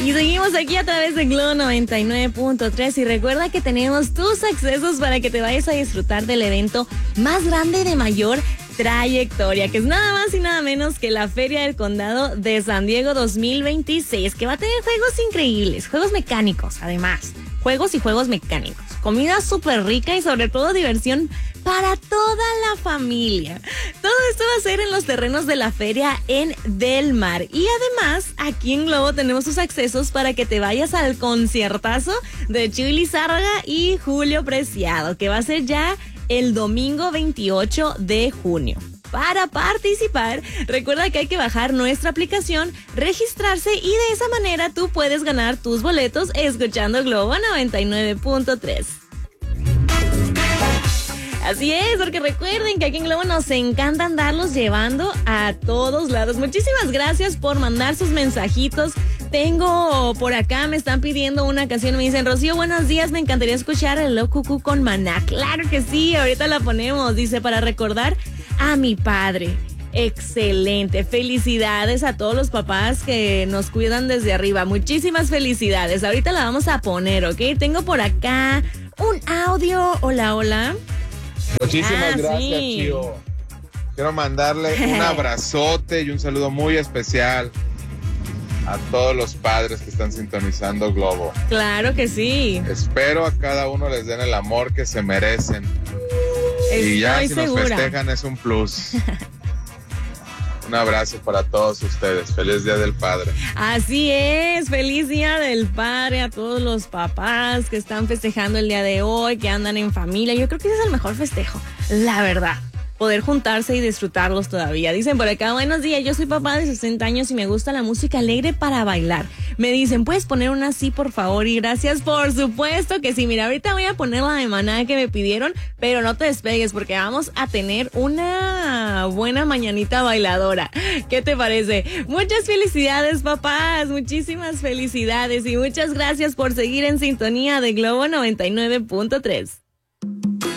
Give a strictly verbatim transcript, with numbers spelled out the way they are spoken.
Y seguimos aquí a través de Globo noventa y nueve punto tres y recuerda que tenemos tus accesos para que te vayas a disfrutar del evento más grande y de mayor trayectoria, que es nada más y nada menos que la Feria del Condado de San Diego dos mil veintiséis, que va a tener juegos increíbles, juegos mecánicos, además, juegos y juegos mecánicos, comida súper rica y sobre todo diversión para toda la familia. Todo esto va a ser en los terrenos de la feria en Del Mar. Y además, aquí en Globo tenemos sus accesos para que te vayas al conciertazo de Chuy Lizárraga y Julio Preciado, que va a ser ya el domingo veintiocho de junio. Para participar, recuerda que hay que bajar nuestra aplicación, registrarse y de esa manera tú puedes ganar tus boletos escuchando Globo noventa y nueve punto tres. Así es, porque recuerden que aquí en Globo nos encanta andarlos llevando a todos lados. Muchísimas gracias por mandar sus mensajitos. Tengo por acá, me están pidiendo una canción, me dicen, Rocío, buenos días, me encantaría escuchar el Hello Cucú con Maná. Claro que sí, ahorita la ponemos, dice, para recordar a mi padre. Excelente, felicidades a todos los papás que nos cuidan desde arriba, muchísimas felicidades, ahorita la vamos a poner, ¿ok? Tengo por acá un audio, hola, hola. Muchísimas ah, gracias, sí. Chío. Quiero mandarle un abrazote y un saludo muy especial a todos los padres que están sintonizando Globo. Claro que sí. Espero a cada uno les den el amor que se merecen. Estoy y ya si segura. nos festejan es un plus. Un abrazo para todos ustedes. Feliz Día del Padre. Así es, feliz Día del Padre a todos los papás que están festejando el día de hoy, que andan en familia. Yo creo que ese es el mejor festejo, la verdad. Poder juntarse y disfrutarlos todavía. Dicen por acá, buenos días, yo soy papá de sesenta años y me gusta la música alegre para bailar. Me dicen, ¿puedes poner una así, por favor? Y gracias, por supuesto que sí. Mira, ahorita voy a poner la de Maná que me pidieron, pero no te despegues porque vamos a tener una buena mañanita bailadora. ¿Qué te parece? Muchas felicidades, papás, muchísimas felicidades y muchas gracias por seguir en sintonía de Globo noventa y nueve punto tres.